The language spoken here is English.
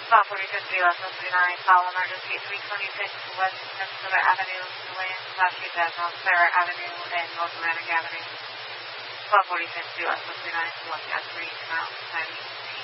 1246 West 139, call emergency 326 West Minnesota Avenue, Luann, Latches at North Clara Avenue and North Atlantic Avenue. 1246 West 139, 1 at 3 Mount 90.